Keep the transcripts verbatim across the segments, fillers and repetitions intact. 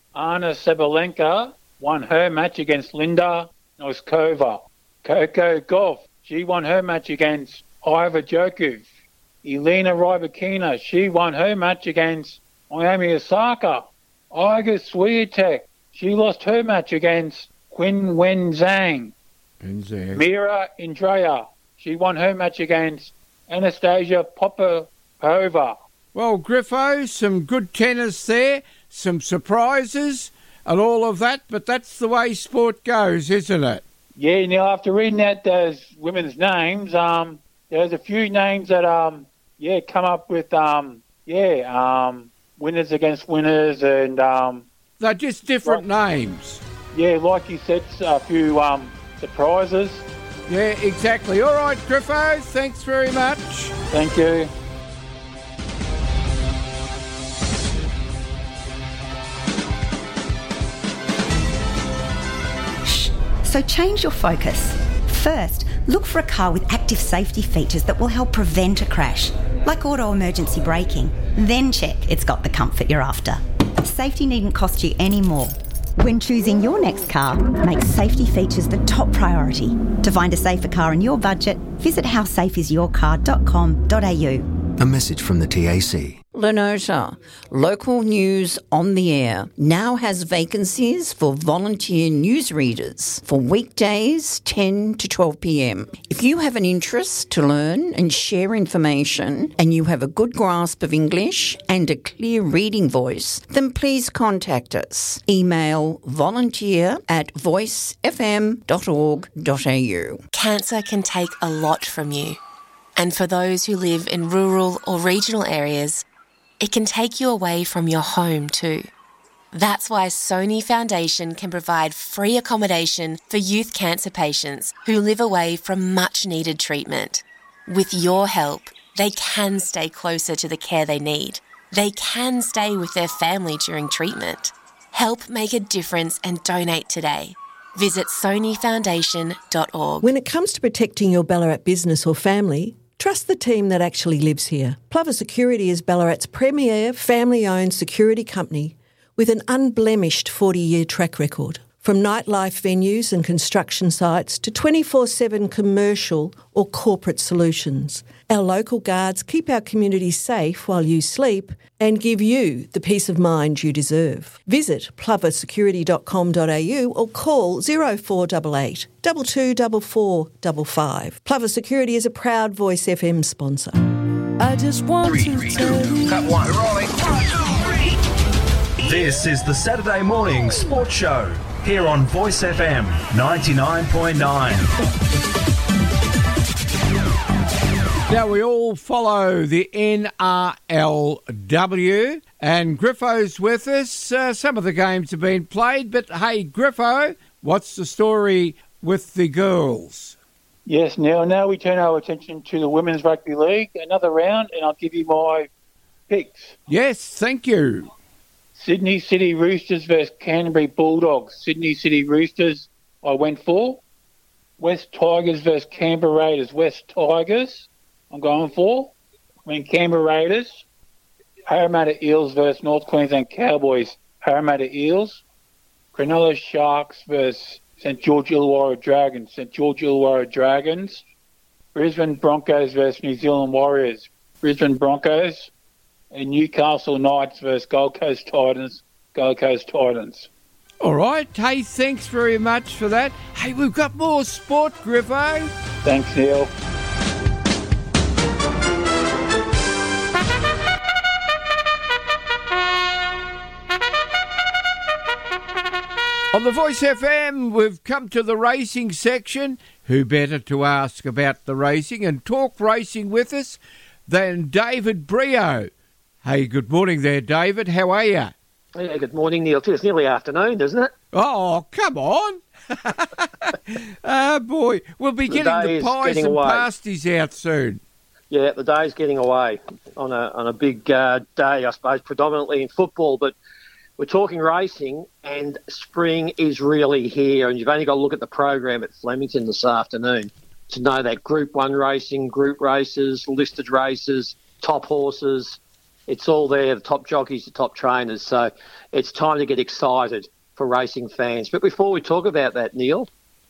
Anna Sabalenka won her match against Linda Noskova. Coco Gauff, she won her match against Iva Djokovic. Elena Rybakina, she won her match against Naomi Osaka. Iga Swiatek, she lost her match against Qin Wen Zhang. Mira Andreeva, she won her match against Anastasia Popova. Well, Griffo, some good tennis there, some surprises and all of that, but that's the way sport goes, isn't it? Yeah, now after reading out those women's names, um, there's a few names that, um, yeah, come up with, um, yeah, um, winners against winners and... Um, They're just different like, names. Yeah, like you said, a few um, surprises. Yeah, exactly. All right, Griffo, thanks very much. Thank you. Shh. So change your focus. First, look for a car with active safety features that will help prevent a crash, like auto emergency braking. Then check it's got the comfort you're after. Safety needn't cost you any more. When choosing your next car, make safety features the top priority. To find a safer car in your budget, visit how safe is your car dot com dot a u. A message from the T A C. Lenota, local news on the air, now has vacancies for volunteer newsreaders for weekdays ten to twelve p.m. If you have an interest to learn and share information and you have a good grasp of English and a clear reading voice, then please contact us. Email volunteer at voice f m dot org dot a u. Cancer can take a lot from you. And for those who live in rural or regional areas, it can take you away from your home too. That's why Sony Foundation can provide free accommodation for youth cancer patients who live away from much-needed treatment. With your help, they can stay closer to the care they need. They can stay with their family during treatment. Help make a difference and donate today. Visit sony foundation dot org. When it comes to protecting your Ballarat business or family, trust the team that actually lives here. Plover Security is Ballarat's premier family-owned security company with an unblemished forty-year track record. From nightlife venues and construction sites to twenty-four seven commercial or corporate solutions, our local guards keep our community safe while you sleep and give you the peace of mind you deserve. Visit plover security dot com dot a u or call zero four eight eight, two two four four five five. Plover Security is a proud Voice F M sponsor. I just want three, to three, tell two, you. Cut one. Rolling. This is the Saturday Morning Sports Show here on Voice F M ninety-nine point nine. Now we all follow the N R L W and Griffo's with us. Uh, some of the games have been played, but hey, Griffo, what's the story with the girls? Yes, now now we turn our attention to the Women's Rugby League. Another round, and I'll give you my picks. Yes, thank you. Sydney City Roosters versus Canterbury Bulldogs. Sydney City Roosters, I went for. West Tigers versus Canberra Raiders. West Tigers, I'm going for. I mean, Canberra Raiders. Parramatta Eels versus North Queensland Cowboys. Parramatta Eels. Cronulla Sharks versus St George Illawarra Dragons. St George Illawarra Dragons. Brisbane Broncos versus New Zealand Warriors. Brisbane Broncos. And Newcastle Knights versus Gold Coast Titans. Gold Coast Titans. All right. Hey, thanks very much for that. Hey, we've got more sport, Griffo. Thanks, Neil. On the Voice F M, we've come to the racing section. Who better to ask about the racing and talk racing with us than David Brio? Hey, good morning there, David. How are you? Yeah, good morning, Neil. It's nearly afternoon, isn't it? Oh, come on. Oh, boy. We'll be The getting day the is pies getting and away. pasties out soon. Yeah, the day's getting away on a on a big uh, day, I suppose, predominantly in football. But we're talking racing, and spring is really here. And you've only got to look at the program at Flemington this afternoon to know that Group One racing, group races, listed races, top horses, It's all there, the top jockeys, the top trainers. So it's time to get excited for racing fans. But before we talk about that, Neil,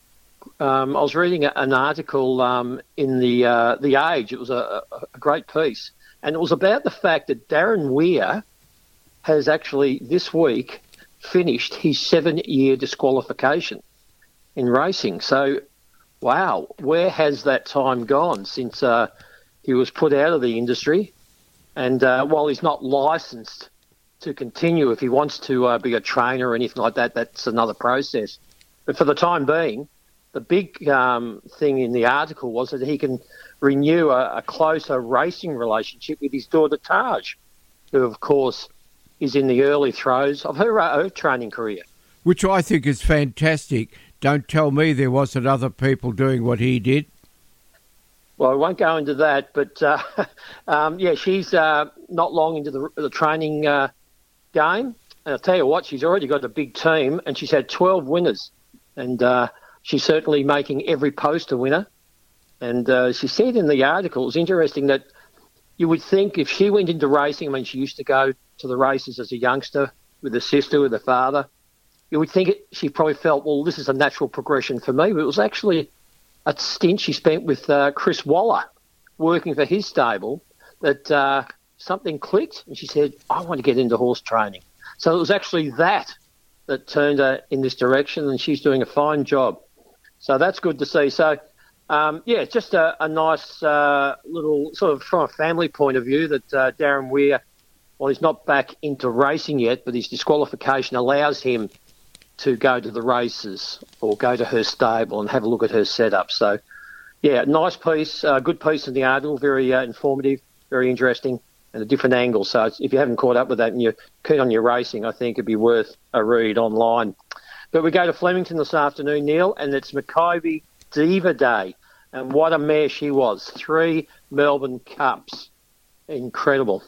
um, I was reading a, an article um, in the uh, the Age. It was a, a great piece. And it was about the fact that Darren Weir has actually this week finished his seven-year disqualification in racing. So, wow, where has that time gone since uh, he was put out of the industry? And uh, while he's not licensed to continue, if he wants to uh, be a trainer or anything like that, that's another process. But for the time being, the big um, thing in the article was that he can renew a, a closer racing relationship with his daughter Taj, who, of course, is in the early throes of her, uh, her training career. Which I think is fantastic. Don't tell me there wasn't other people doing what he did. Well, I won't go into that, but, uh, um, yeah, she's uh, not long into the, the training uh, game. And I'll tell you what, she's already got a big team, and she's had twelve winners. And uh, she's certainly making every post a winner. And uh, she said in the article, it was interesting that you would think if she went into racing, I mean, she used to go to the races as a youngster with her sister, with her father, you would think it, she probably felt, well, this is a natural progression for me. But it was actually a stint she spent with uh, Chris Waller working for his stable that uh, something clicked, and she said, I want to get into horse training. So it was actually that that turned her in this direction, and she's doing a fine job. So that's good to see. So, um, yeah, just a, a nice uh, little, sort of from a family point of view, that uh, Darren Weir, well, he's not back into racing yet, but his disqualification allows him to go to the races or go to her stable and have a look at her setup. So, yeah, nice piece, uh, good piece in the article, very uh, informative, very interesting, and a different angle. So it's, if you haven't caught up with that and you're keen on your racing, I think it'd be worth a read online. But we go to Flemington this afternoon, Neil, and it's Makybe Diva Day. And what a mare she was. Three Melbourne Cups. Incredible.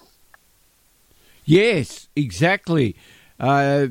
Yes, exactly. Uh,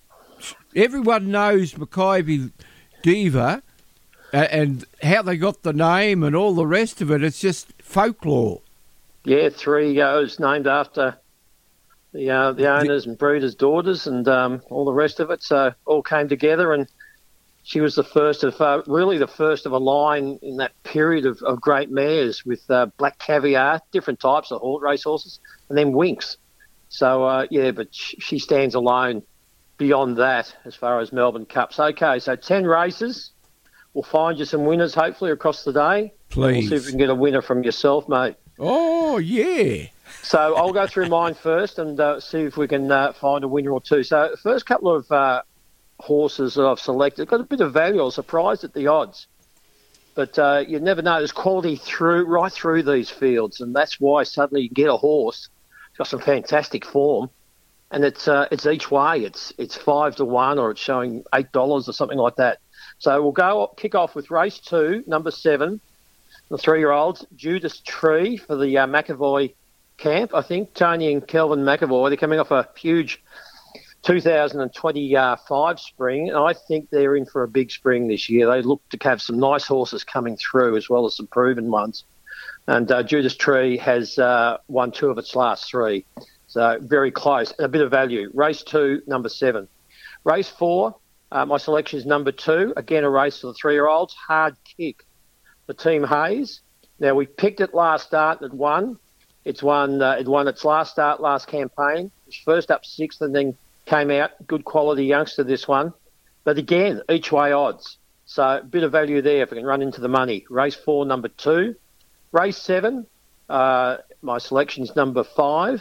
everyone knows Makybe Diva uh, and how they got the name and all the rest of it. It's just folklore. Yeah, three goes named after the uh, the owners and breeders' daughters and um, all the rest of it. So all came together, and she was the first of, uh, really the first of a line in that period of, of great mares with uh, Black Caviar, different types of horse, race horses, and then Winx. So, uh, yeah, but she stands alone beyond that as far as Melbourne Cups. Okay, so ten races. We'll find you some winners, hopefully, across the day. Please. We'll see if we can get a winner from yourself, mate. Oh, yeah. So I'll go through mine first and uh, see if we can uh, find a winner or two. So the first couple of uh, horses that I've selected got a bit of value. I was surprised at the odds. But uh, you never know. There's quality through right through these fields, and that's why suddenly you get a horse got some fantastic form, and it's uh, it's each way. It's it's five to one, or it's showing eight dollars or something like that. So we'll go kick off with race two, number seven, the three-year-olds, Judas Tree for the uh, McEvoy camp. I think Tony and Kelvin McEvoy, they're coming off a huge two thousand twenty-five spring, and I think they're in for a big spring this year. They look to have some nice horses coming through as well as some proven ones. And uh, Judas Tree has uh, won two of its last three. So very close. A bit of value. Race two, number seven. Race four, uh, my selection is number two. Again, a race for the three-year-olds. Hard Kick. The Team Hayes. Now, we picked it last start and it won. It's won, uh, it won its last start, last campaign. It was first up sixth and then came out. Good quality youngster, this one. But again, each way odds. So a bit of value there if we can run into the money. Race four, number two. Race seven, uh, my selection is number five.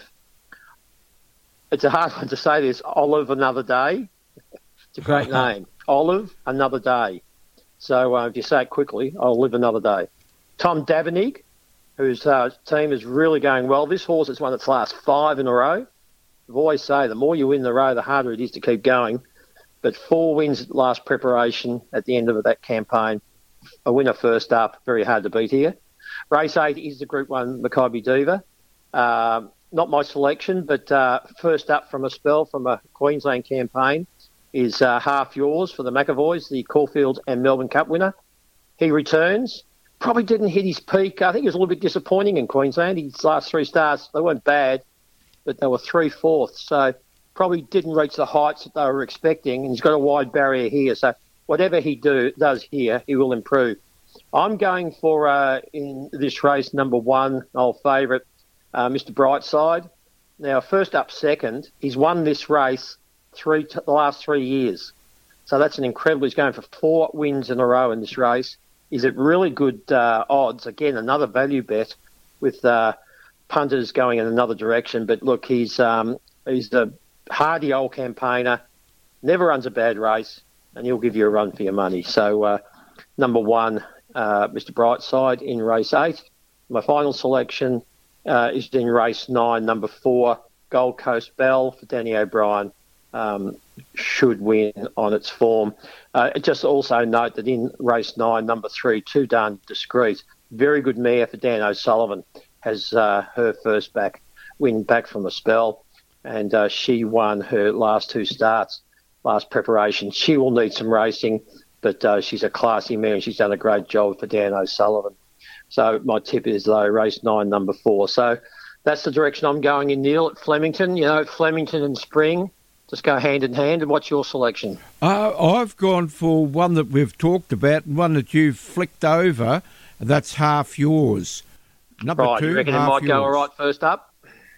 It's a hard one to say this. Olive Another Day. It's a great name. Olive Another Day. So uh, if you say it quickly, I'll live another day. Tom Davenig, whose uh, team is really going well. This horse has won its last five in a row. I always say the more you win the row, the harder it is to keep going. But four wins last preparation at the end of that campaign. A winner first up, very hard to beat here. Race eight is the Group one Makybe Diva. Uh, not my selection, but uh, first up from a spell from a Queensland campaign is uh, Half Yours for the McEvoys, the Caulfield and Melbourne Cup winner. He returns. Probably didn't hit his peak. I think it was a little bit disappointing in Queensland. His last three starts, they weren't bad. but they were three-fourths. So probably didn't reach the heights that they were expecting. And he's got a wide barrier here. So whatever he do does here, he will improve. I'm going for, uh, in this race, number one, old favourite, uh, Mister Brightside. Now, first up second, he's won this race three t- the last three years. So that's an incredible. He's going for four wins in a row in this race. He's at really good uh, odds. Again, another value bet with uh, punters going in another direction. But look, he's um, he's a hardy old campaigner, never runs a bad race, and he'll give you a run for your money. So uh, number one, uh, Mister Brightside in race eight. My final selection uh, is in race nine, number four, Gold Coast Bell for Danny O'Brien. Um, should win on its form. Uh, just also note that in race nine, number three, Too Darn Discreet, very good mare for Dan O'Sullivan, has uh, her first back win back from the spell, and uh, she won her last two starts, last preparation. She will need some racing, but uh, she's a classy mare and she's done a great job for Dan O'Sullivan. So my tip is, though, race nine, number four. So that's the direction I'm going in, Neil, at Flemington. You know, Flemington and Spring just go hand in hand. And what's your selection? Uh, I've gone for one that we've talked about and one that you've flicked over. That's Half Yours. Number right, two, you reckon Half it might Yours. go all right first up?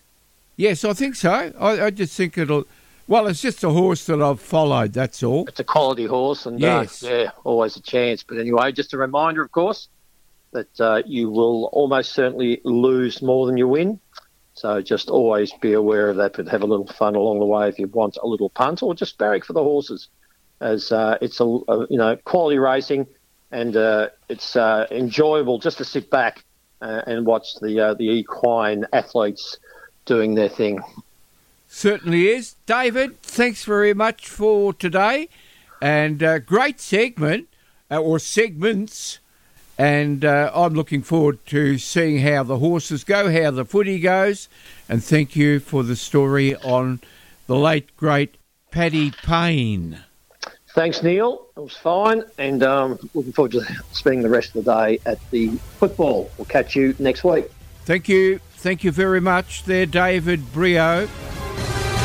Yes, I think so. I, I just think it'll... Well, it's just a horse that I've followed, that's all. It's a quality horse, and yes. uh, yeah, always a chance. But anyway, just a reminder, of course, that uh, you will almost certainly lose more than you win. So just always be aware of that, but have a little fun along the way if you want a little punt, or just barrack for the horses, as uh, it's a, a you know quality racing, and uh, it's uh, enjoyable just to sit back uh, and watch the uh, the equine athletes doing their thing. Certainly is. David, thanks very much for today, and uh, great segment, uh, or segments, and uh, I'm looking forward to seeing how the horses go, how the footy goes, and thank you for the story on the late, great Paddy Payne. Thanks, Neil. It was fine, and um, looking forward to spending the rest of the day at the football. We'll catch you next week. Thank you. Thank you very much there, David Brio.